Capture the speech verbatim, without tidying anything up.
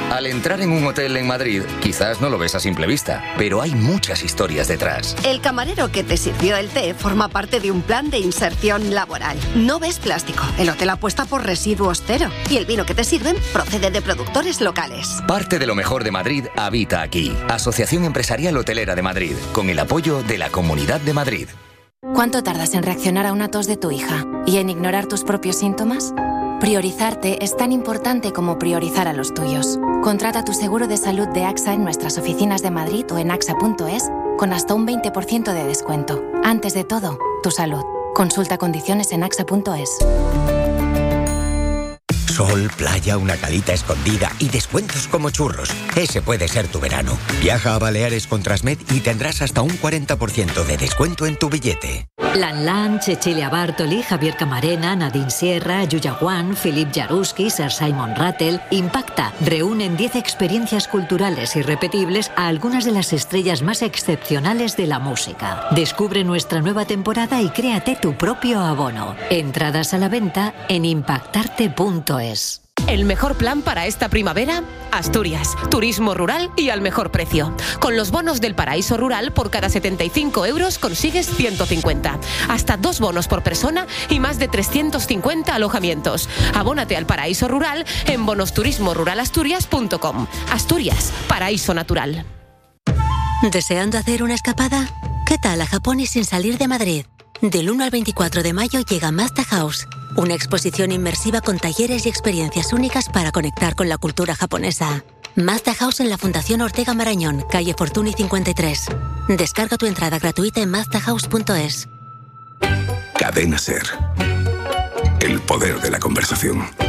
Al entrar en un hotel en Madrid, quizás no lo ves a simple vista, pero hay muchas historias detrás. El camarero que te sirvió el té forma parte de un plan de inserción laboral. No ves plástico, el hotel apuesta por residuos cero y el vino que te sirven procede de productores locales. Parte de lo mejor de Madrid habita aquí. Asociación Empresarial Hotelera de Madrid, con el apoyo de la Comunidad de Madrid. ¿Cuánto tardas en reaccionar a una tos de tu hija y en ignorar tus propios síntomas? Priorizarte es tan importante como priorizar a los tuyos. Contrata tu seguro de salud de AXA en nuestras oficinas de Madrid o en axa punto es con hasta un veinte por ciento de descuento. Antes de todo, tu salud. Consulta condiciones en axa punto es. Sol, playa, una calita escondida y descuentos como churros. Ese puede ser tu verano. Viaja a Baleares con Transmed y tendrás hasta un cuarenta por ciento de descuento en tu billete. Lan Lan, Cecilia Bartoli, Javier Camarena, Nadine Sierra, Yuya Wan, Philip Jaruski, Sir Simon Rattle. Impacta reúnen diez experiencias culturales irrepetibles a algunas de las estrellas más excepcionales de la música. Descubre nuestra nueva temporada y créate tu propio abono. Entradas a la venta en impactarte punto es. El mejor plan para esta primavera, Asturias, turismo rural y al mejor precio. Con los bonos del Paraíso Rural, por cada setenta y cinco euros consigues ciento cincuenta. Hasta dos bonos por persona y más de trescientos cincuenta alojamientos. Abónate al Paraíso Rural en bonos turismo rural asturias punto com. Asturias, paraíso natural. ¿Deseando hacer una escapada? ¿Qué tal a Japón y sin salir de Madrid? Del uno al veinticuatro de mayo llega Mazda House, una exposición inmersiva con talleres y experiencias únicas para conectar con la cultura japonesa. Mazda House en la Fundación Ortega Marañón, calle Fortuny cincuenta y tres. Descarga tu entrada gratuita en mazda house punto es. Cadena SER. El poder de la conversación.